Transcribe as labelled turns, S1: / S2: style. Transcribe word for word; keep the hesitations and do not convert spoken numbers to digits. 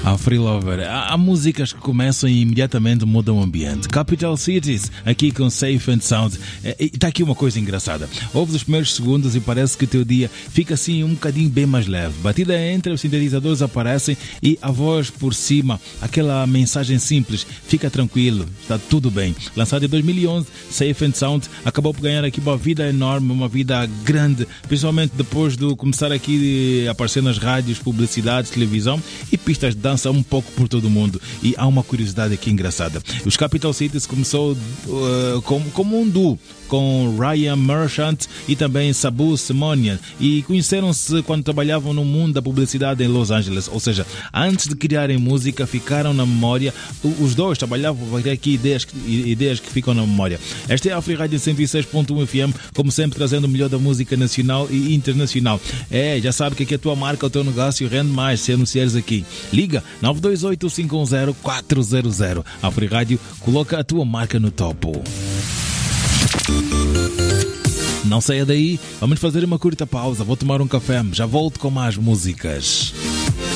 S1: A Free Lover. Há, há músicas que começam e imediatamente mudam o ambiente. Capital Cities, aqui com Safe and Sound. Está aqui uma coisa engraçada. Ouves os primeiros segundos e parece que o teu dia fica assim um bocadinho bem mais leve. Batida entre os sintetizadores aparecem e a voz por cima, aquela mensagem simples, fica tranquilo, está tudo bem. Lançado em dois mil e onze, Safe and Sound acabou por ganhar aqui uma vida enorme, uma vida grande, principalmente depois de começar aqui a aparecer nas rádios, publicidades, televisão e pistas de dança um pouco por todo o mundo. E há uma curiosidade aqui engraçada. Os Capital Cities começou uh, como, como um duo com Ryan Merchant e também Sabu Simonian, e conheceram-se quando trabalhavam no mundo da publicidade em Los Angeles. Ou seja, antes de criarem música, ficaram na memória. Os dois trabalhavam para ter aqui ideias, ideias que ficam na memória. Esta é a Free Rádio cento e seis ponto um F M, como sempre trazendo o melhor da música nacional e internacional. É, já sabe que aqui a tua marca, o teu negócio rende mais se anunciares aqui. Liga nove dois oito, cinco um zero, quatro zero zero. A Free Rádio coloca a tua marca no topo. Não saia daí, vamos fazer uma curta pausa, vou tomar um café, já volto com mais músicas.